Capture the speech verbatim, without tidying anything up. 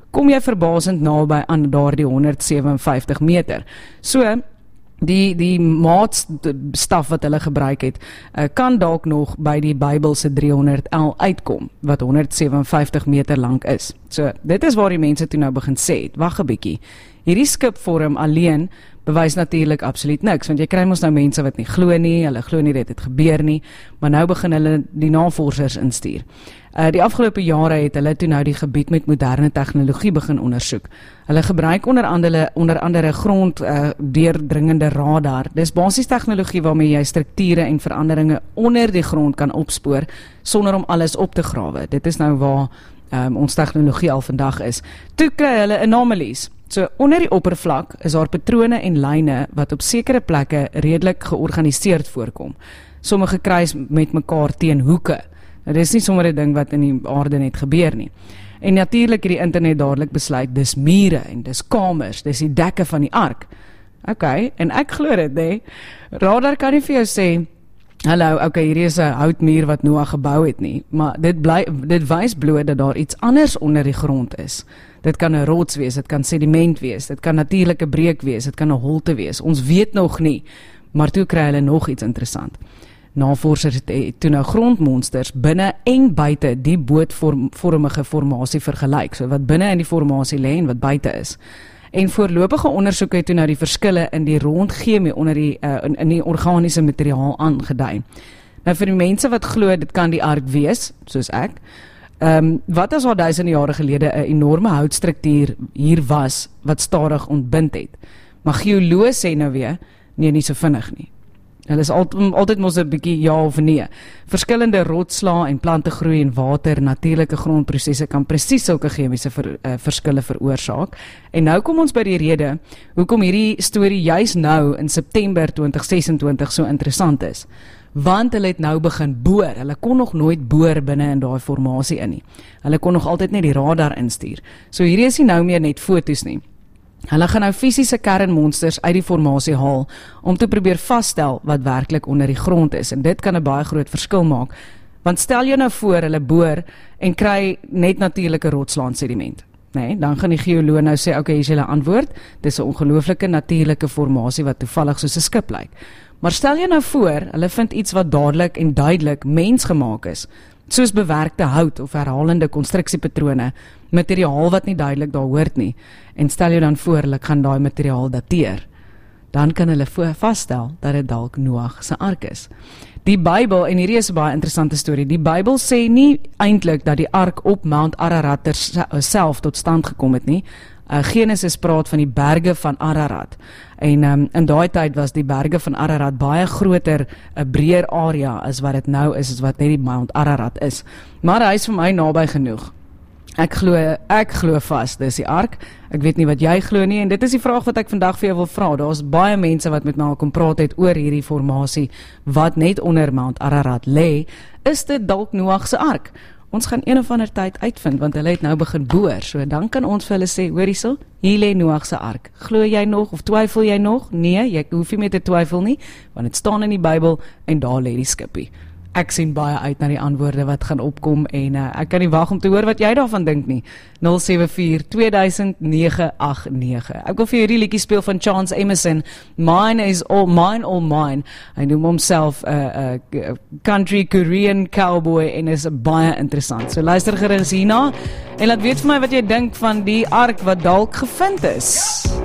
kom jy verbasend naby aan daardie honderd sewe en vyftig meter. So, die die maatstaf wat hulle gebruik het, uh, kan dalk nog by die Bybelse driehonderd L uitkom, wat honderd sewe en vyftig meter lank is. So, dit is waar die mense toe nou begin sê het, wag 'n bietjie, hierdie skipvorm alleen bewys natuurlik absoluut niks, want jy kry mos nou mense wat nie glo nie, hulle glo nie dit het gebeur nie, maar nou begin hulle die navorsers instuur. Uh, die afgelope jare het hulle toe nou die gebied met moderne tegnologie begin ondersoek. Hulle gebruik onder andere, onder andere grond uh, deurdringende radar. Dis basies tegnologie waarmee jy strukture en veranderinge onder die grond kan opspoor, sonder om alles op te grawe. Dit is nou waar um, ons tegnologie al vandag is. Toe kry hulle anomalies. So, onder die oppervlak is daar patrone en lyne wat op sekere plekke redelik georganiseerd voorkom. Sommige kruis met mekaar teen hoeke. Nou, dit is nie sommer 'n ding wat in die aarde net gebeur nie. En natuurlik het die internet dadelik besluit, dis mure en dis kamers, dis die dekke van die ark. Ok, en ek glo dit, nee. Radar kan nie vir jou sê, hallo, ok, hierdie is 'n houtmuur wat Noah gebou het nie, maar dit, bly, dit wys bloot dat daar iets anders onder die grond is. Dit kan 'n rots wees, dit kan sediment wees, dit kan natuurlike breek wees, dit kan 'n holte wees. Ons weet nog nie, maar toe kry hulle nog iets interessant. Navorsers het toe nou grondmonsters binne en buite die bootvormige formasie vergelyk, so wat binne in die formasie lê en wat buite is. En voorlopige ondersoeke het toe nou die verskille in die rondchemie onder die uh, in, in die organiese materiaal aangedui. Nou vir die mense wat glo dit kan die ark wees, soos ek, um, wat as al duisende jare gelede 'n enorme houtstruktuur hier was wat stadig ontbind het. Maar geoloë sê nou weer, nee, nie so vinnig nie. Hulle is altyd, altyd mos 'n bietjie ja of nee. Verskillende rotsslae en plante groei en water, natuurlike grondprosesse kan presies sulke chemiese ver, uh, verskille veroorsaak. En nou kom ons by die rede hoekom hierdie storie juis nou in September twintig sesentwintig so interessant is. Want hulle het nou begin boor. Hulle kon nog nooit boor binne in daai formasie in nie. Hulle kon nog altyd net die radar instuur. So hierdie is nie nou meer net foto's nie. Hulle gaan nou fisiese kernmonsters uit die formasie haal om te probeer vasstel wat werklik onder die grond is, en dit kan 'n baie groot verskil maak, want stel jou nou voor hulle boor en kry net natuurlike rotslaan sediment, nee, dan gaan die geoloog nou sê, ok, hier is julle antwoord, dis 'n ongelooflike natuurlike formasie wat toevallig soos 'n skip lyk. Maar stel jou nou voor, hulle vind iets wat dadelik en duidelik mensgemaak is, soos bewerkte hout of herhalende konstruksiepatrone, materiaal wat nie duidelik daar hoort nie, en stel jou dan voor, hulle gaan daai materiaal dateer, dan kan hulle vasstel dat dit dalk Noag se ark is. Die Bybel, en hierdie is 'n baie interessante storie, die Bybel sê nie eintlik dat die ark op Mount Ararat self tot stand gekom het nie. Uh, Genesis praat van die berge van Ararat, en um, in daai tyd was die berge van Ararat baie groter, 'n breër area as wat dit nou is, as wat net die Mount Ararat is. Maar hy is vir my naby genoeg. Ek glo, ek glo vas, dis die ark. Ek weet nie wat jy glo nie, en dit is die vraag wat ek vandag vir jou wil vra. Daar's baie mense wat met my al kom praat het oor hierdie formasie wat net onder Mount Ararat lê. Is dit dalk Noag se ark? Ons gaan een of ander tyd uitvind, want hulle het nou begin boor, so dan kan ons vir hulle sê, hoor hierso, hier lê Noag se ark. Glo jy nog, of twyfel jy nog? Nee, jy hoef nie meer te twyfel nie, want dit staan in die Bybel, en daar lê die skippie. Ek sien baie uit na die antwoorde wat gaan opkom, en uh, ek kan nie wag om te hoor wat jy daarvan dink nie. nul sewe vier twee duisend nege agt nege. Ek wil vir hierdie liedjie speel van Chance Emerson, Mine is all mine, all mine. Hy noem homself 'n uh, uh, country Korean cowboy, en is baie interessant. So luister gerus hierna, en laat weet vir my wat jy dink van die ark wat dalk gevind is.